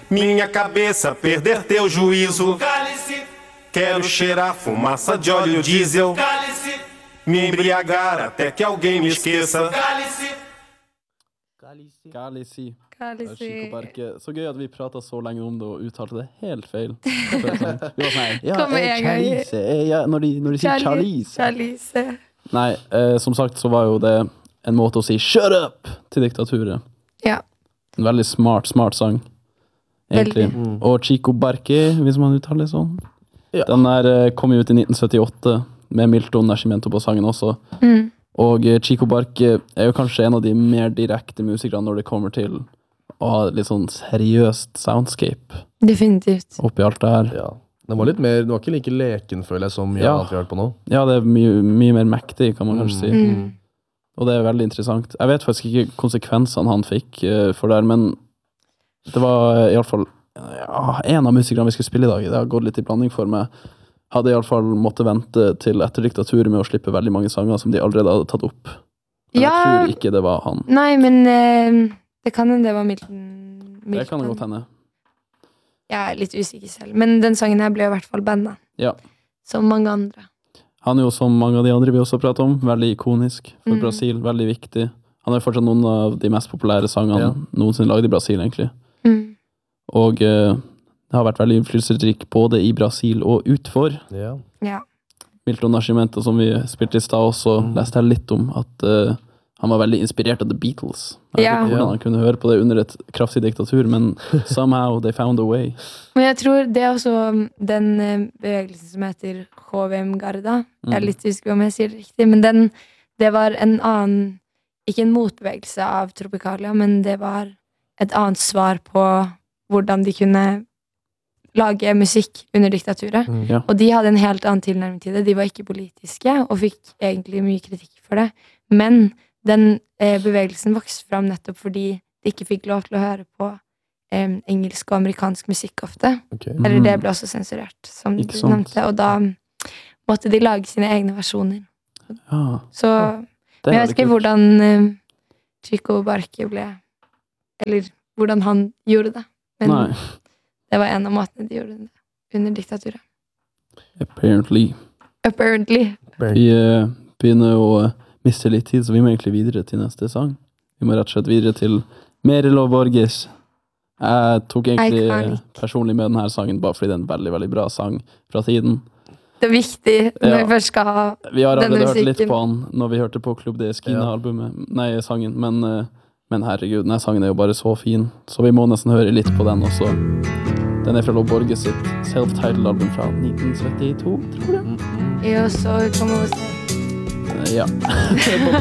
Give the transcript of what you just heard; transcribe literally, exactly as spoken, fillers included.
minha cabeça perder teu juízo. Cálice. Quero cheirar fumaça de óleo diesel. Cálice. Me embriagar até que alguém me esqueça. Cálice. Cálice. Cálice. Chico Barque. Så gøy at vi pratet så lenge om det og uttalte det helt feil. Vi var sånn, ja, Kom eh, en gang. Chalice. Eh, ja, når de, når de sier Chalice. Chalice. Nei, eh, som sagt så var jo det en måte å si shut up til diktaturet. Ja. En veldig smart, smart sang. Egentlig. Veldig. Mm. Og Chico Barque, hvis man uttaler det sånn. Ja. Den der eh, kom jo ut i nitten syttiåtte med Milton Nascimento på sangen også. Mm. Og eh, Chico Barque er jo kanskje en av de mer direkte musikerne når det kommer til å ha litt sånn seriøst soundscape Definitivt. oppi alt det her. Ja. Den var litt mer, den var ikke like leken, føler jeg, som mye Ja. annet vi har hørt på nå. Ja, det er mye, mye mer mektig, kan man kanskje si. Mm. Og det er veldig interessant. Jeg vet faktisk ikke konsekvensene han fikk uh, for det her, men det var i alle fall ja, en av musikerne vi skulle spille i dag. Det har gått litt i blanding for meg. Hadde i alle fall måttet vente til etter diktaturet med å slippe veldig mange sanger som de allerede hadde tatt opp. Men Ja. jeg tror ikke det var han. Nei, men eh, det kan hende det var Milton. Milton. Det kan det godt hende. Jeg er litt usikker selv. Men den sangen her ble i hvert fall bandet. Ja. Som mange andre. Han er jo som mange av de andre vi også prater om, veldig ikonisk for Mm. Brasil, veldig viktig. Han er fortsatt noen av de mest populære sangene Ja. noensinne laget i Brasil, egentlig. Mm. Og eh, det har vært veldig innflytelsesrik både i Brasil og utfor. Ja. Ja. Milton Nascimento, som vi spilte i stad også, Mm. leste jeg litt om at eh, han var veldig inspirert av The Beatles. Jeg vet Ja. ikke hvordan han kunne høre på det under et kraftig diktatur, men somehow they found a way. Men jeg tror det er også den eh, bevegelsen som heter H V M-garda. Jeg er Mm. litt usikker om jeg sier det riktig, men den, det var en annen, ikke en motbevegelse av Tropicalia, men det var et annet svar på hvordan de kunne lage musikk under diktaturet. Mm. Ja. Og de hadde en helt annen tilnærming til det. De var ikke politiske, og fikk egentlig mye kritikk for det. Men den eh, bevegelsen vokste fram nettopp fordi de ikke fikk lov til å høre på eh, engelsk og amerikansk musikk ofte. Ok. Eller det ble også sensurert, som du Ikke sant. nevnte. Og da måtte de lage sine egne versjoner. Ja, Så det Men jeg er vet ikke kult. hvordan eh, Chico Barque ble Eller hvordan han gjorde det. Men Nei, det var en av måtene de gjorde det under diktaturet. apparently. Apparently. Vi eh, begynner å eh, miste litt tid, så vi må egentlig videre til neste sang. Vi må rett og slett videre til Merelo Borges. Jeg tok egentlig eh, Iconic. personlig med denne sangen bare fordi det er en veldig, veldig bra sang fra tiden. Det er viktig når Ja. vi først skal ha Vi har Denne allerede hørt litt musikken. på han når vi hørte på Club de Esquina-albumet, nei, sangen, men, eh, men herregud, denne sangen er jo bare så fin, så vi må nesten høre litt på den også. Den er fra Lo Borges sitt self-titled album fra nitten syttito, tror jeg. Jo, så kommer vi å se. Eh, Ja.